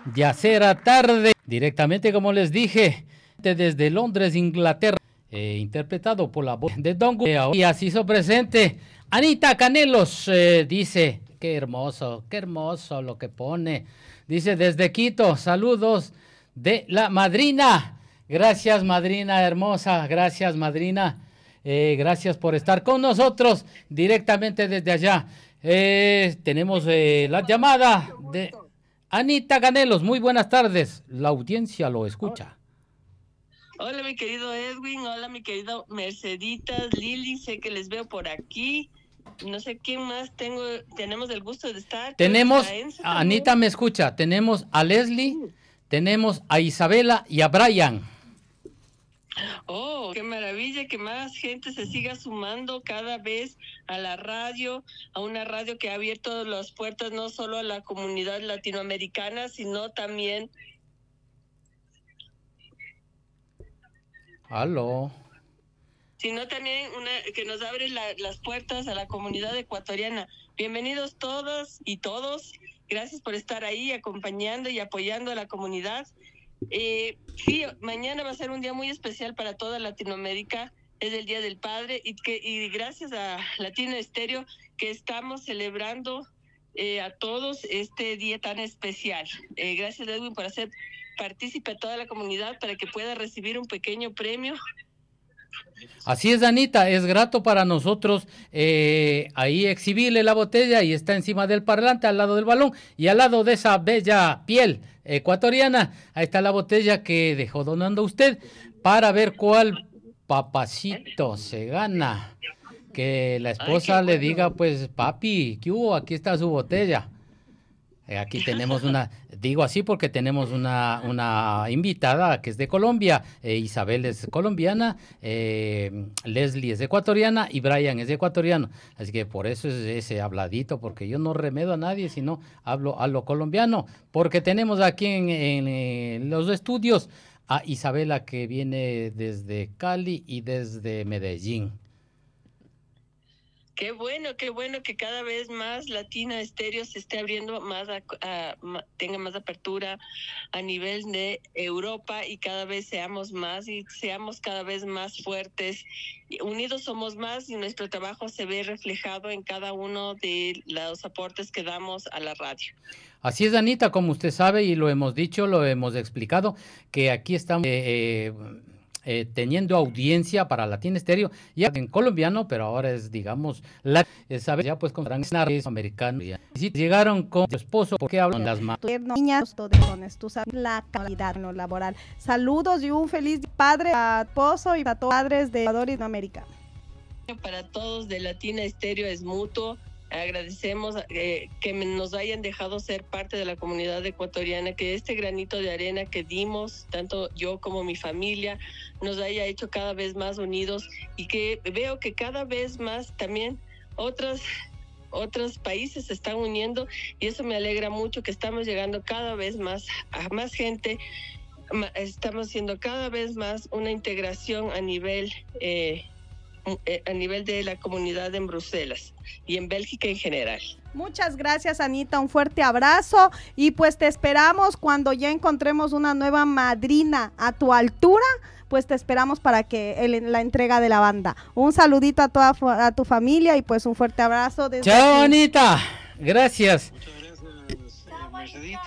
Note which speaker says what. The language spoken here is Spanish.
Speaker 1: Ya será tarde, directamente como les dije, desde Londres, Inglaterra, interpretado por la voz de Don Gu. Y así hizo presente Anita Canelos, dice, qué hermoso lo que pone. Dice, desde Quito, saludos de la madrina. Gracias, madrina hermosa, gracias, madrina. Gracias por estar con nosotros directamente desde allá. Tenemos la llamada de Anita Canelos. Muy buenas tardes. La audiencia lo escucha.
Speaker 2: Hola, mi querido Edwin. Hola, mi querido Merceditas, Lili. Sé que les veo por aquí. No sé quién más tenemos el gusto de estar.
Speaker 1: Tenemos, Anita me escucha, tenemos a Leslie, tenemos a Isabela y a Brian.
Speaker 2: Oh, qué maravilla que más gente se siga sumando cada vez a la radio, a una radio que ha abierto las puertas no solo a la comunidad latinoamericana, sino también...
Speaker 1: Aló.
Speaker 2: Sino también que nos abre las puertas a la comunidad ecuatoriana. Bienvenidos todas y todos. Gracias por estar ahí acompañando y apoyando a la comunidad. Sí, mañana va a ser un día muy especial para toda Latinoamérica. Es el Día del Padre y gracias a Latino Estéreo que estamos celebrando a todos este día tan especial. Gracias, Edwin, por hacer partícipe a toda la comunidad para que pueda recibir un pequeño premio.
Speaker 1: Así es, Anita, es grato para nosotros ahí exhibirle la botella y está encima del parlante al lado del balón y al lado de esa bella piel ecuatoriana, ahí está la botella que dejó donando usted para ver cuál papacito se gana. Que la esposa le diga, pues, papi, ¿qué hubo? Aquí está su botella. Aquí tenemos digo así porque tenemos una invitada que es de Colombia, Isabel es colombiana, Leslie es ecuatoriana y Brian es ecuatoriano, así que por eso es ese habladito, porque yo no remedo a nadie, sino hablo a lo colombiano, porque tenemos aquí en los estudios a Isabela que viene desde Cali y desde Medellín.
Speaker 2: Qué bueno que cada vez más Latina Estéreo se esté abriendo más, tenga más apertura a nivel de Europa y cada vez seamos más y seamos cada vez más fuertes. Unidos somos más y nuestro trabajo se ve reflejado en cada uno de los aportes que damos a la radio.
Speaker 1: Así es, Anita, como usted sabe y lo hemos dicho, lo hemos explicado, que aquí estamos... teniendo audiencia para Latina Estéreo, ya en colombiano, pero ahora es, digamos, sabe, ya pues con americano. Si llegaron con su esposo, ¿por qué hablan las mamás?
Speaker 3: Niñas, tú sabes la calidad no laboral. Saludos y un feliz padre a esposo y a todos los padres de Ecuador y América.
Speaker 2: Para todos de Latina Estéreo es mutuo. Agradecemos que nos hayan dejado ser parte de la comunidad ecuatoriana, que este granito de arena que dimos, tanto yo como mi familia, nos haya hecho cada vez más unidos y que veo que cada vez más también otros países se están uniendo y eso me alegra mucho, que estamos llegando cada vez más a más gente, estamos haciendo cada vez más una integración a nivel de la comunidad en Bruselas y en Bélgica en general.
Speaker 3: Muchas gracias, Anita, un fuerte abrazo y pues te esperamos cuando ya encontremos una nueva madrina a tu altura, pues te esperamos para que la entrega de la banda. Un saludito a tu familia y pues un fuerte abrazo.
Speaker 1: Chao, Anita, gracias.
Speaker 4: Muchas gracias, Mercedita.